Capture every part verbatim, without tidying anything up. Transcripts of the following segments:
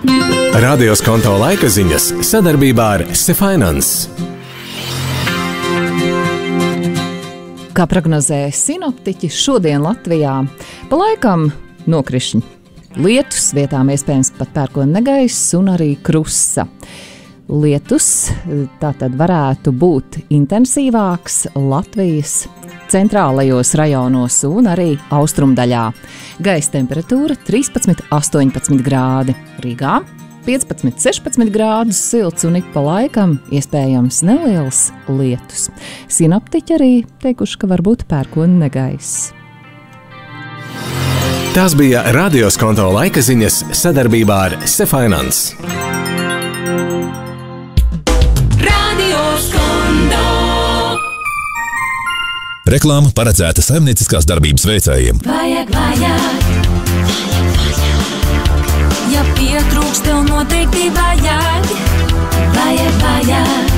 Radio Skonto laika ziņas sadarbībā ar Sefinance. Kā prognozē sinoptiķi, šodien Latvijā pa laikam nokrišņi. Lietus, vietām iespējams pat pērkona negaiss un arī krusa. Lietus tātad varētu būt intensīvāks Latvijas centrālajos rajonos un arī austrumdaļā. Gaisa temperatūra trīspadsmit līdz astoņpadsmit grādi. Rīgā piecpadsmit līdz sešpadsmit grādus silts un ik pa laikam iespējams neliels lietus. Sinoptiķi arī teikuši, ka varbūt pērkona negaiss. Tās bija Radio Skonto laika ziņas sadarbībā ar Sefinance. Radio Skonto. Reklāma paredzēta saimnieciskās darbības veicējiem. Vajag, vajag. Ja pietrūks, tev noteikti vajag. Vajag, vajag.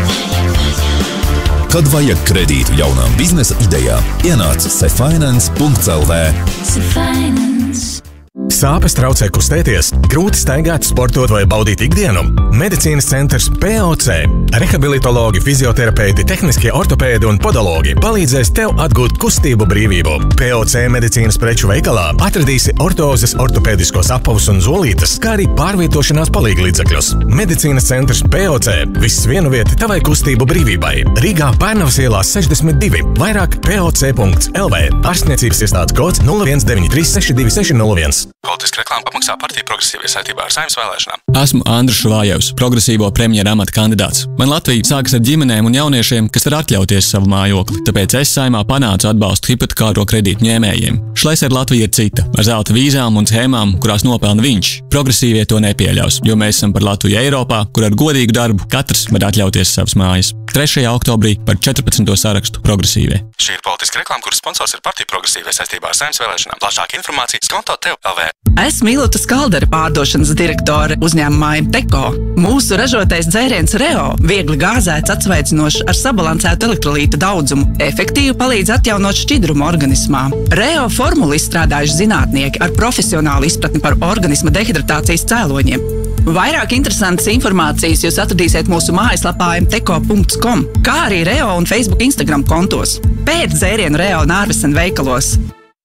Kad vajag kredītu jaunām biznesa idejām, ienāc sefinance punkts el vē. Sefinance. Sāpes traucē kustēties, grūti staigāt, sportot vai baudīt ikdienu? Medicīnas centrs P O C. Rehabilitologi, fizioterapeiti, tehniskie ortopēdi un podologi palīdzēs tev atgūt kustību brīvību. P O C medicīnas preču veikalā atradīsi ortozes, ortopēdiskos apavus un zolītes, kā arī pārvietošanās palīglīdzekļus. Medicīnas centrs P O C. Viss vienu vieti tavai kustību brīvībai. Rīgā Pērnavas ielā sešdesmit divi. Vairāk P O C punkts el vē. Ārstniecības iestādes kods nulle viens deviņi trīs seši divi seši nulle viens. Politiska reklāma apmaksā partija Progresīvie saistībā ar Saeimas vēlēšanām. Esmu Andris Šuvājevs, progresīvo premjera amata kandidāts. Man Latvija sākas ar ģimenēm un jauniešiem, kas var atļauties savu mājokli. Tāpēc es Saeimā panācu atbalstu hipotekāro kredītu ņēmējiem. Šlesera Latvija ir cita, ar zelta vīzām un schēmām, kurās nopelna viņš. Progresīvie to nepieļaus, jo mēs esam par Latviju Eiropā, kur ar godīgu darbu katrs var atļauties savas mājas. trešajā oktobrī par četrpadsmito sarakstu Progresīvie. Šī ir politiska reklāma, kuras sponsors ir partija Progresīvie saistībā ar Saeimas vēlēšanām. Plašāka informācija Skonto tev el vē. Esmu Ilota Skaldera pārdošanas direktore uzņēmumā Teko. Mūsu ražotais dzēriens Reo viegli gāzēts, atsveicinošs ar sabalansētu elektrolīta daudzumu, efektīvi palīdz atjaunot šķidrumu organismā. Reo formulu izstrādājuši zinātnieki ar profesionālu izpratni par organisma dehidratācijas cēloņiem. Vairāk interesantas informācijas jūs atradīsiet mūsu mājaslapā em teko punkts kom, kā arī Reo un Facebook Instagram kontos. Pēc dzērienu Reo Nārvesen veikalos.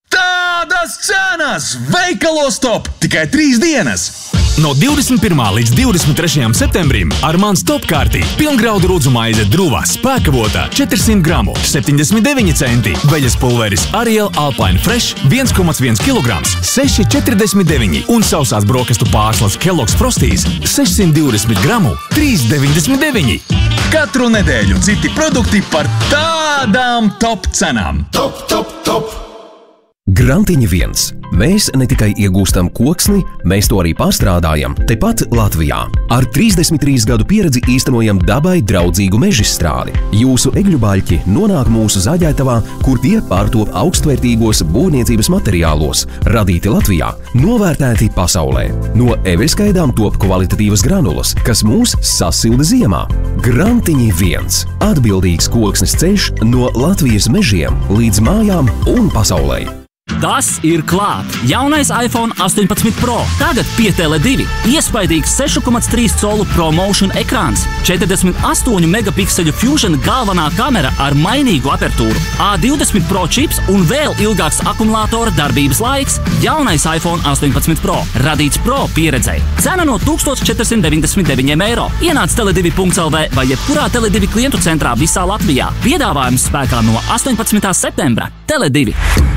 Tādas cenas! Veikalos top! Tikai trīs dienas! No divdesmit pirmā līdz divdesmit trešajam septembrim ar mans top kārtī pilngraudu rudzu maize Druva spēkavotā četrsimt gramu, septiņdesmit deviņi centi, veļas pulveris Ariel Alpine Fresh viens komats viens kilograms, seši četrdesmit deviņi un sausās brokastu pārslas Kellogg's Frosties sešsimt divdesmit gramu, trīs deviņdesmit deviņi. Katru nedēļu citi produkti par tādām top cenām. Top, top, top! Grantiņi viens. Mēs ne tikai iegūstam koksni, mēs to arī pārstrādājam tepat Latvijā. Ar trīsdesmit trīs gadu pieredzi īstenojam dabai draudzīgu mežizstrādi. Jūsu egļu baļķi nonāk mūsu zaļaitavā, kur tie pārtop augstvērtīgos būvniecības materiālos, radīti Latvijā, novērtēti pasaulē. No eveļskaidām top kvalitatīvas granulas, kas mūs sasilda ziemā. Grantiņi viens. Atbildīgs koksnes ceļš no Latvijas mežiem līdz mājām un pasaulē. Tas ir klāt! Jaunais iPhone astoņpadsmit Pro. Tagad pie Tele divi. Iespaidīgs seši komats trīs colu ProMotion ekrāns, četrdesmit astoņu megapikseļu Fusion galvenā kamera ar mainīgu apertūru, A divdesmit Pro čips un vēl ilgāks akumulātora darbības laiks. Jaunais iPhone astoņpadsmit Pro. Radīts Pro pieredzei. Cena no tūkstoš četrdesmit deviņdesmit deviņi eiro. Ienāc tele divi punkts el vē vai jebkurā Tele divi klientu centrā visā Latvijā. Piedāvājums spēkā no astoņpadsmitā septembra. Tele divi.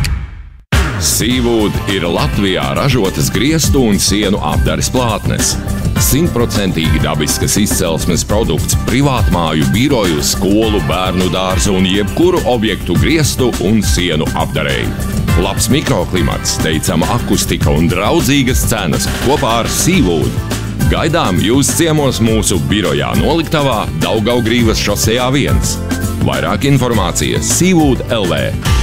Seawood ir Latvijā ražotas griestu un sienu apdares plātnes. Simtprocentīgi dabiskas izcelsmes produkts privātmāju, biroju, skolu, bērnu dārzu un jebkuru objektu griestu un sienu apdarei. Labs mikroklimats, teicama akustika un draudzīgas cenas kopā ar Seawood. Gaidām jūs ciemos mūsu birojā noliktavā Daugavgrīvas šosejā viens. Vairāk informācijas seawood punkts el vē.